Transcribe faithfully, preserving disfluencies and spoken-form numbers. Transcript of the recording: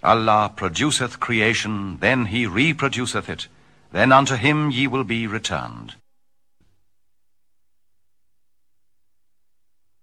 Allah produceth creation, then he reproduceth it, then unto him ye will be returned.